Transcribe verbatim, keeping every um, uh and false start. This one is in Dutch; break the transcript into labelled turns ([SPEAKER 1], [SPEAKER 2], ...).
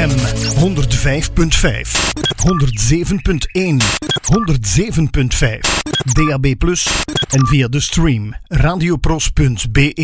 [SPEAKER 1] M honderd vijf komma vijf, honderd zeven komma één, honderd zeven komma vijf, D A B plus en via de stream radiopros punt be.